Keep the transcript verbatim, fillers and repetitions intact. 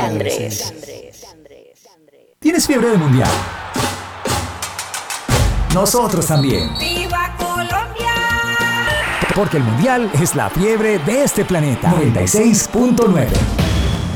Andrés. ¿Tienes fiebre del mundial? Nosotros también. ¡Viva Colombia! Porque el mundial es la fiebre de este planeta. noventa y seis punto nueve